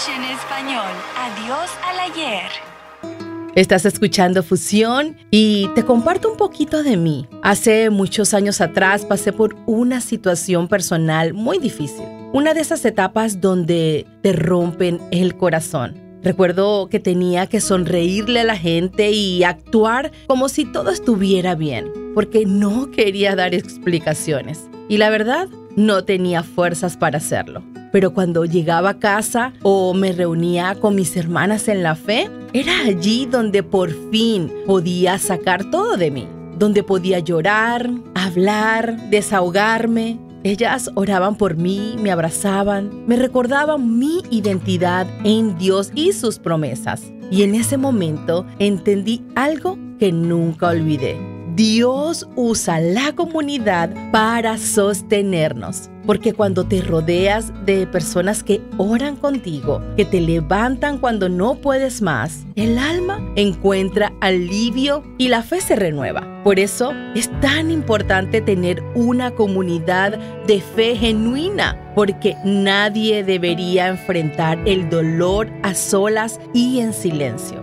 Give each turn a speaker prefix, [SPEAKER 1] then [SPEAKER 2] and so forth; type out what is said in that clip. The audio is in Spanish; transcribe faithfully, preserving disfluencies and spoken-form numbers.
[SPEAKER 1] Spanglish en español. Adiós al ayer.
[SPEAKER 2] Estás escuchando Fusión y te comparto un poquito de mí. Hace muchos años atrás pasé por una situación personal muy difícil. Una de esas etapas donde te rompen el corazón. Recuerdo que tenía que sonreírle a la gente y actuar como si todo estuviera bien, porque no quería dar explicaciones. Y la verdad, no tenía fuerzas para hacerlo. Pero cuando llegaba a casa o me reunía con mis hermanas en la fe, era allí donde por fin podía sacar todo de mí, donde podía llorar, hablar, desahogarme. Ellas oraban por mí, me abrazaban, me recordaban mi identidad en Dios y sus promesas. Y en ese momento entendí algo que nunca olvidé. Dios usa la comunidad para sostenernos, porque cuando te rodeas de personas que oran contigo, que te levantan cuando no puedes más, el alma encuentra alivio y la fe se renueva. Por eso es tan importante tener una comunidad de fe genuina, porque nadie debería enfrentar el dolor a solas y en silencio.